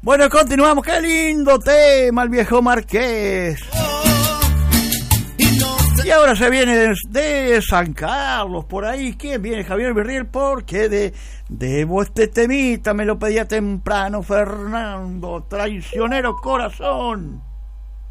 Bueno, continuamos. Qué lindo tema, el viejo Marqués. Y ahora se viene de San Carlos, por ahí. ¿Quién viene? Javier Virriel, porque debo este temita, me lo pedía temprano Fernando, Traicionero Corazón.